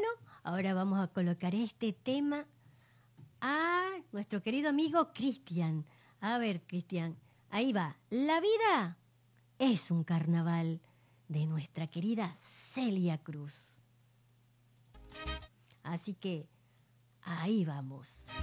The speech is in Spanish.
Bueno, ahora vamos a colocar este tema a nuestro querido amigo Cristian. A ver, Cristian, ahí va. La vida es un carnaval, de nuestra querida Celia Cruz. Así que ahí vamos.